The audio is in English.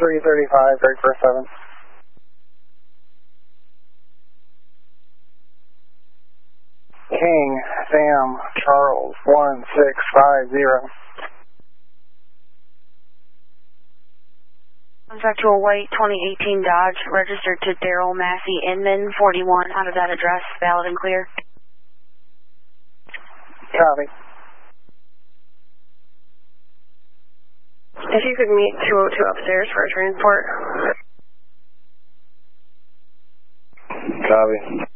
335, break for 7. King, Sam, Charles, 1650. Conceptual white 2018 Dodge, registered to Daryl Massey Inman, 41, out of that address, valid and clear. Copy. If you could meet 202 upstairs for a transport. Copy.